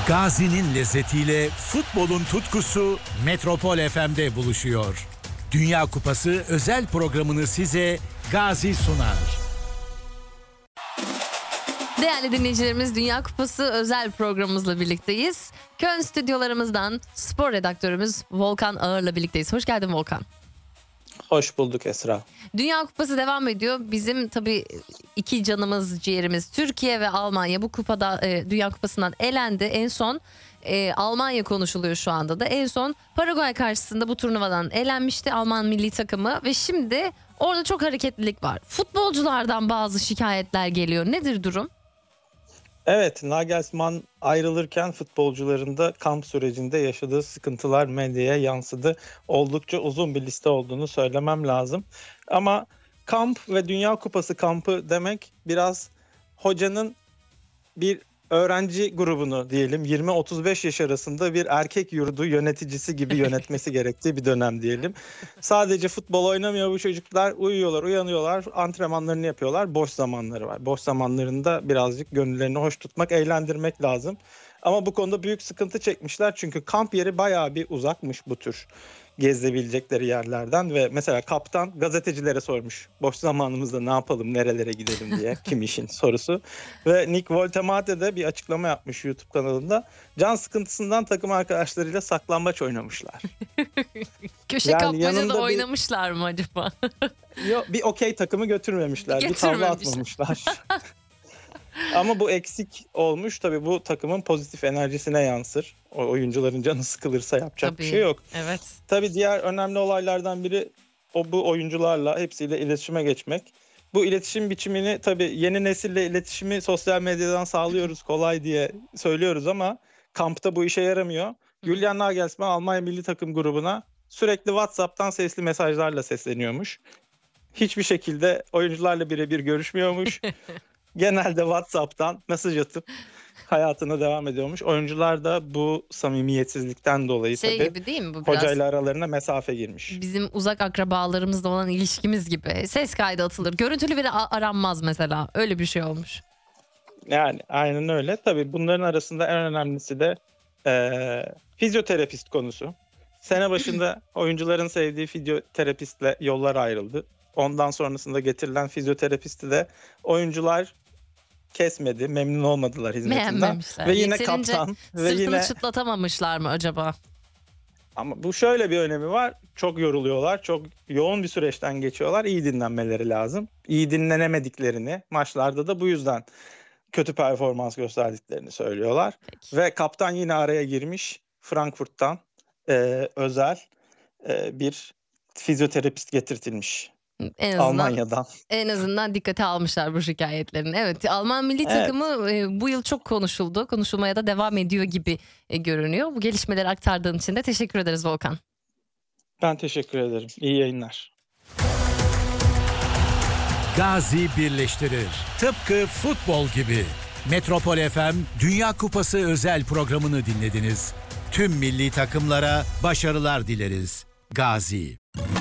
Gazi'nin lezzetiyle futbolun tutkusu Metropol FM'de buluşuyor. Dünya Kupası özel programını size Gazi sunar. Değerli dinleyicilerimiz, Dünya Kupası özel programımızla birlikteyiz. Köln stüdyolarımızdan spor redaktörümüz Volkan Ağır'la birlikteyiz. Hoş geldin Volkan. Hoş bulduk Esra. Dünya Kupası devam ediyor. Bizim tabii iki canımız, ciğerimiz Türkiye ve Almanya bu kupada Dünya Kupası'ndan elendi. En son Almanya konuşuluyor şu anda da. En son Paraguay karşısında bu turnuvadan elenmişti Alman milli takımı ve şimdi orada çok hareketlilik var. Futbolculardan bazı şikayetler geliyor. Nedir durum? Evet, Nagelsmann ayrılırken futbolcuların da kamp sürecinde yaşadığı sıkıntılar medyaya yansıdı. Oldukça uzun bir liste olduğunu söylemem lazım. Ama kamp ve Dünya Kupası kampı demek biraz hocanın bir öğrenci grubunu diyelim 20-35 yaş arasında bir erkek yurdu yöneticisi gibi yönetmesi gerektiği bir dönem diyelim. Sadece futbol oynamıyor bu çocuklar, uyuyorlar, uyanıyorlar, antrenmanlarını yapıyorlar, boş zamanları var. Boş zamanlarında birazcık gönüllerini hoş tutmak, eğlendirmek lazım. Ama bu konuda büyük sıkıntı çekmişler çünkü kamp yeri bayağı bir uzakmış bu tür gezebilecekleri yerlerden ve mesela kaptan gazetecilere sormuş boş zamanımızda ne yapalım, nerelere gidelim diye Kim işin sorusu ve Nick Woltemade de bir açıklama yapmış YouTube kanalında. Can sıkıntısından takım arkadaşlarıyla saklambaç oynamışlar. Köşe kapmaca da oynamışlar mı acaba? Yok, bir okey takımı götürmemişler, bir tavla atmamışlar. Ama bu eksik olmuş. Tabii bu takımın pozitif enerjisine yansır. O oyuncuların canı sıkılırsa yapacak bir şey yok. Evet. Tabii diğer önemli olaylardan biri bu oyuncularla hepsiyle iletişime geçmek. Bu iletişim biçimini tabii yeni nesille iletişimi sosyal medyadan sağlıyoruz kolay diye söylüyoruz ama kampta bu işe yaramıyor. Julian Nagelsmann Almanya milli takım grubuna sürekli WhatsApp'tan sesli mesajlarla sesleniyormuş. Hiçbir şekilde oyuncularla birebir görüşmüyormuş. Genelde WhatsApp'tan mesaj atıp hayatına devam ediyormuş. Oyuncular da bu samimiyetsizlikten dolayı tabii gibi değil mi bu biraz? Hocayla aralarına mesafe girmiş. Bizim uzak akrabalarımızla olan ilişkimiz gibi. Ses kaydı atılır. Görüntülü biri aranmaz mesela. Öyle bir şey olmuş. Yani aynen öyle. Tabii bunların arasında en önemlisi de fizyoterapist konusu. Sene başında oyuncuların sevdiği fizyoterapistle yollar ayrıldı. Ondan sonrasında getirilen fizyoterapisti de oyuncular kesmedi, memnun olmadılar hizmetinden. Beğenmemişler. Ve yine Yeterince kaptan ve sırtını yine çıtlatamamışlar mı acaba? ama bu şöyle bir önemi var. Çok yoruluyorlar, çok yoğun bir süreçten geçiyorlar. İyi dinlenmeleri lazım. İyi dinlenemediklerini, maçlarda da bu yüzden kötü performans gösterdiklerini söylüyorlar. Peki. Ve kaptan yine araya girmiş. Frankfurt'tan özel bir fizyoterapist getirtilmiş. Almanya'dan. En azından dikkate almışlar bu şikayetlerini. Evet, Alman milli takımı bu yıl çok konuşuldu. Konuşulmaya da devam ediyor gibi görünüyor. Bu gelişmeleri aktardığın için de teşekkür ederiz Volkan. Ben teşekkür ederim. İyi yayınlar. Gazi birleştirir. Tıpkı futbol gibi. Metropol FM Dünya Kupası özel programını dinlediniz. Tüm milli takımlara başarılar dileriz. Gazi.